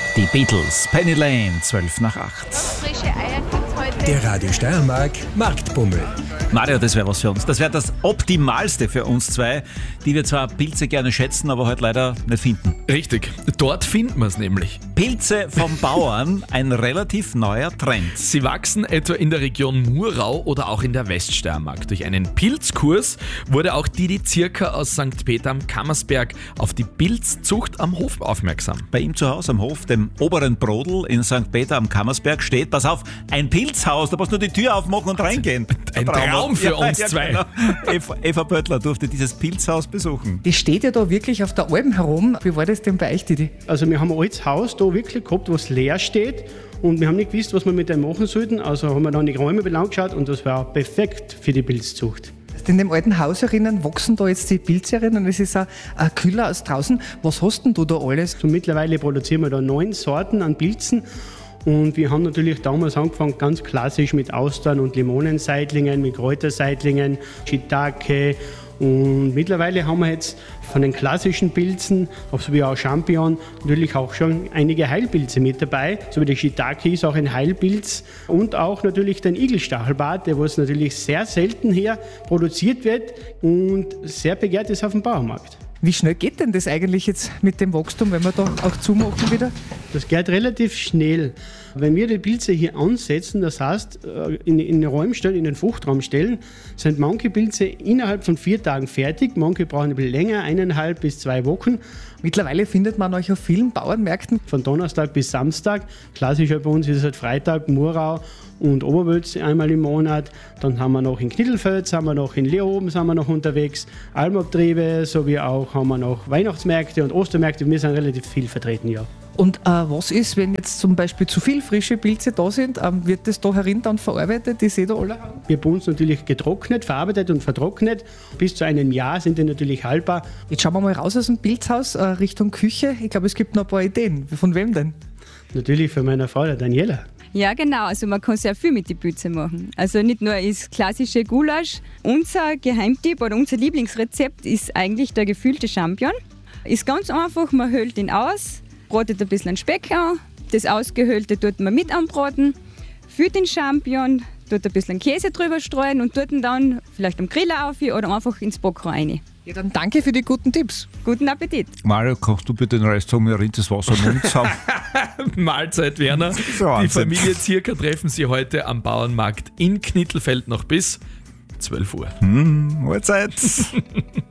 Die Beatles, Penny Lane, 7:55. Frische Eier gibt's heute. Der Radio Steiermark Marktbummel. Mario, das wäre was für uns. Das wäre das Optimalste für uns zwei, die wir zwar Pilze gerne schätzen, aber heute leider nicht finden. Richtig, dort finden wir es nämlich. Pilze vom Bauern, ein relativ neuer Trend. Sie wachsen etwa in der Region Murau oder auch in der Weststeiermark. Durch einen Pilzkurs wurde auch Didi Zirka aus St. Peter am Kammersberg auf die Pilzzucht am Hof aufmerksam. Bei ihm zu Hause am Hof, dem oberen Brodel in St. Peter am Kammersberg, steht, pass auf, ein Pilzhaus, da musst du nur die Tür aufmachen und reingehen. Ein Traum für uns zwei. Genau. Eva Böttler durfte dieses Pilzhaus besuchen. Die steht ja da wirklich auf der Alm herum. Wie war das denn bei euch, Didi? Also wir haben ein altes Haus da wirklich gehabt, was leer steht und wir haben nicht gewusst, was wir mit dem machen sollten. Also haben wir dann die Räume angeschaut und das war perfekt für die Pilzzucht. In dem alten Haus herinnen wachsen da jetzt die Pilze herinnen. Es ist auch kühler als draußen. Was hast denn du da alles? So mittlerweile produzieren wir da 9 Sorten an Pilzen. Und wir haben natürlich damals angefangen, ganz klassisch mit Austern- und Limonenseitlingen, mit Kräuterseitlingen, Shiitake. Und mittlerweile haben wir jetzt von den klassischen Pilzen, so wie auch Champignon, natürlich auch schon einige Heilpilze mit dabei. So wie der Shiitake ist auch ein Heilpilz. Und auch natürlich den Igelstachelbart, der was natürlich sehr selten hier produziert wird und sehr begehrt ist auf dem Bauernmarkt. Wie schnell geht denn das eigentlich jetzt mit dem Wachstum, wenn wir da auch zumachen wieder? Das geht relativ schnell. Wenn wir die Pilze hier ansetzen, das heißt in den Räumen stellen, in den Fruchtraum stellen, sind manche Pilze innerhalb von 4 Tagen fertig, manche brauchen ein bisschen länger, 1,5 bis 2 Wochen. Mittlerweile findet man euch auf vielen Bauernmärkten. Von Donnerstag bis Samstag. Klassisch bei uns ist es halt Freitag, Murau und Oberwölz einmal im Monat. Dann haben wir noch in Knittelfeld, sind wir noch in Leoben sind wir noch unterwegs, Almabtriebe, sowie auch haben wir noch Weihnachtsmärkte und Ostermärkte. Wir sind relativ viel vertreten, ja. Und was ist, wenn jetzt zum Beispiel zu viel frische Pilze da sind? Wird das da herin dann verarbeitet, die sie da alle haben? Wir bei uns natürlich getrocknet, verarbeitet und vertrocknet. Bis zu einem Jahr sind die natürlich haltbar. Jetzt schauen wir mal raus aus dem Pilzhaus Richtung Küche. Ich glaube, es gibt noch ein paar Ideen. Von wem denn? Natürlich von meiner Frau, der Daniela. Ja, genau. Also man kann sehr viel mit den Pilzen machen. Also nicht nur das klassische Gulasch. Unser Geheimtipp oder unser Lieblingsrezept ist eigentlich der gefüllte Champignon. Ist ganz einfach, man höhlt ihn aus, bratet ein bisschen Speck an, das Ausgehöhlte tut man mit anbraten, füllt den Champignon, tut ein bisschen Käse drüber streuen und tut ihn dann vielleicht am Grill auf oder einfach ins Backrohr rein. Ja, dann danke für die guten Tipps. Guten Appetit. Mario, kannst du bitte den Rest sagen, mir rinnt das Wasser im Mund zusammen? Mahlzeit, Werner. Die Familie Zirka treffen sie heute am Bauernmarkt in Knittelfeld noch bis 12 Uhr. Mahlzeit.